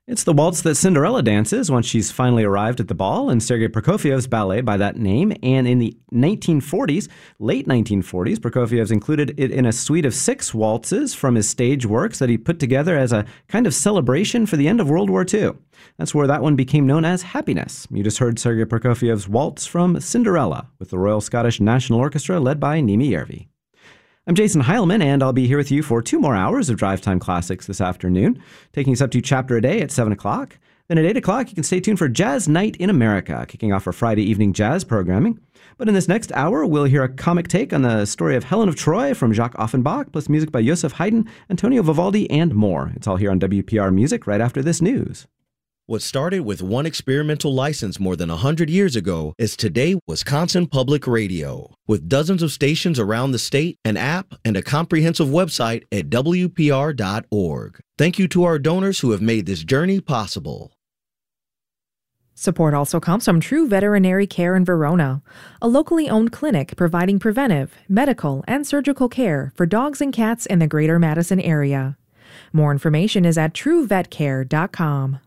It's the waltz that Cinderella dances once she's finally arrived at the ball in Sergei Prokofiev's ballet by that name. And in the 1940s, late 1940s, Prokofiev's included it in a suite of 6 waltzes from his stage works that he put together as a kind of celebration for the end of World War II. That's where that one became known as Happiness. You just heard Sergei Prokofiev's waltz from Cinderella with the Royal Scottish National Orchestra led by Nimi Järvi. I'm Jason Heilman, and I'll be here with you for 2 more hours of Drive Time Classics this afternoon, taking us up to Chapter a Day at 7 o'clock. Then at 8 o'clock, you can stay tuned for Jazz Night in America, kicking off our Friday evening jazz programming. But in this next hour, we'll hear a comic take on the story of Helen of Troy from Jacques Offenbach, plus music by Joseph Haydn, Antonio Vivaldi, and more. It's all here on WPR Music right after this news. What started with one experimental license more than 100 years ago is today Wisconsin Public Radio. With dozens of stations around the state, an app, and a comprehensive website at WPR.org. Thank you to our donors who have made this journey possible. Support also comes from True Veterinary Care in Verona, a locally owned clinic providing preventive, medical, and surgical care for dogs and cats in the greater Madison area. More information is at truevetcare.com.